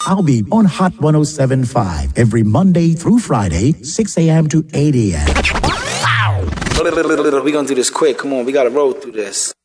I'll be on Hot 107.5 every Monday through Friday, 6 a.m. to 8 a.m. We're going to do this quick. Come on, we got to roll through this.